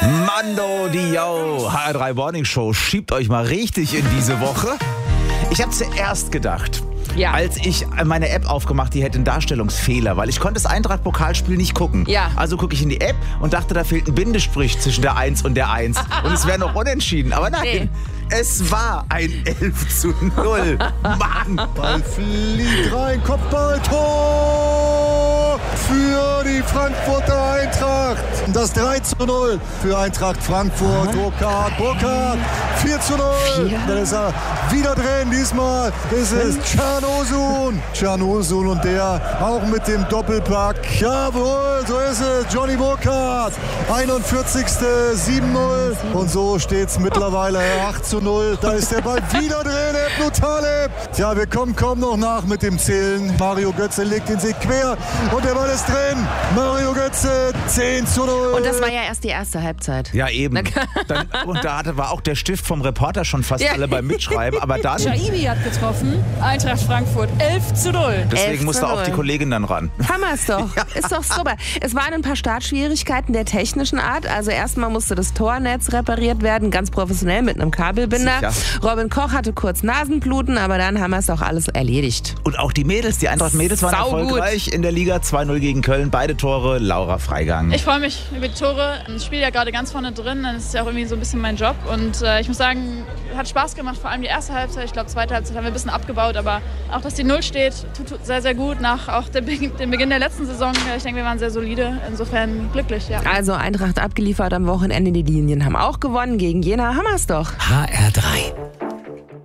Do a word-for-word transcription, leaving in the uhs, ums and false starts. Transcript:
Mando Dio, H R drei Morning Show, schiebt euch mal richtig in diese Woche. Ich habe zuerst gedacht, Ja. als ich meine App aufgemacht, die hätte einen Darstellungsfehler, weil ich konnte das Eintracht-Pokalspiel nicht gucken. Ja. Also gucke ich in die App und dachte, da fehlt ein Bindestrich zwischen der eins und der eins. Und es wäre noch unentschieden. Aber nein, Nee. es war ein elf zu null. Mann! Ball fliegt rein, Kopfballtor für die Frankfurter Eintracht. Das drei zu null für Eintracht Frankfurt. Burkhardt, Burkhardt, vier zu null. Vier. Dann ist er wieder drin. Diesmal ist es Can Osun. Can Osun und der auch mit dem Doppelpack. Jawohl, so ist es. Johnny Burkhardt, einundvierzigste sieben null. Und so steht es mittlerweile acht zu null. Da ist der Ball wieder drin. Ebnu Taleb. Tja, wir kommen kaum noch nach mit dem Zählen. Mario Götze legt ihn sich quer und der Ball ist drin. Mario Götze, zehn zu null. Und das war ja erst die erste Halbzeit. Ja, eben. Dann, und da hatte, war auch der Stift vom Reporter schon fast Ja. alle beim Mitschreiben. Aber dann, Shaibi hat getroffen. Eintracht Frankfurt elf zu null. deswegen elf zu musste auch null. die Kollegin dann ran. Hammer ist doch. Ist doch super. Es waren ein paar Startschwierigkeiten der technischen Art. Also erstmal musste das Tornetz repariert werden, ganz professionell mit einem Kabelbinder. Sicher. Robin Koch hatte kurz Nasenbluten, aber dann haben wir es auch alles erledigt. Und auch die Mädels, die Eintracht-Mädels waren Saugut. erfolgreich in der Liga. zwei null gegen Köln, beide Tore, Laura Freigang. Ich freue mich über die Tore. Ich spiele ja gerade ganz vorne drin. Das ist ja auch irgendwie so ein bisschen mein Job. Und äh, ich muss sagen, hat Spaß gemacht, vor allem die erste Halbzeit. Ich glaube, zweite Halbzeit haben wir ein bisschen abgebaut. Aber auch, dass die Null steht, tut, tut sehr, sehr gut. Nach auch dem, dem Beginn der letzten Saison. Ich denke, wir waren sehr solide. Insofern glücklich, ja. Also Eintracht abgeliefert am Wochenende. Die Linien haben auch gewonnen gegen Jena. Hammer's doch. H R drei.